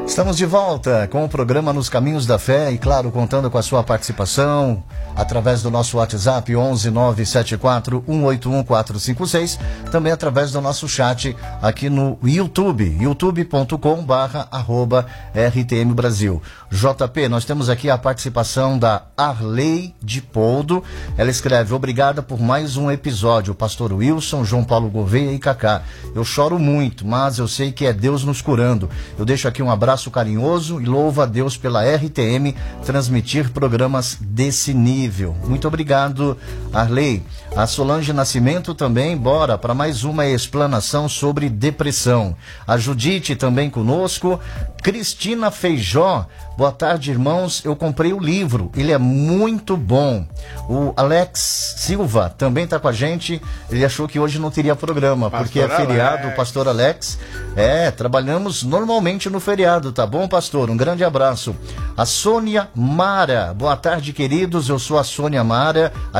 Estamos de volta com o programa Nos Caminhos da Fé e, claro, contando com a sua participação através do nosso WhatsApp 11974181456, também através do nosso chat aqui no YouTube, youtube.com/RTM Brasil. JP, nós temos aqui a participação da Arley de Poldo. Ela escreve: obrigada por mais um episódio, Pastor Wilson, João Paulo Gouveia e Cacá. Eu choro muito, mas eu sei que é Deus nos curando. Eu deixo aqui um abraço carinhoso e louvo a Deus pela RTM transmitir programas desse nível. Muito obrigado, Arley. A Solange Nascimento também, bora para mais uma explanação sobre depressão. A Judite também conosco. Cristina Feijó, boa tarde, irmãos. Eu comprei o livro, ele é muito bom. O Alex Silva também está com a gente. Ele achou que hoje não teria programa, Pastor porque é feriado, Alex. Pastor Alex. Trabalhamos normalmente no feriado, tá bom, pastor? Um grande abraço. A Sônia Mara, boa tarde, queridos. Eu sou a Sônia Mara.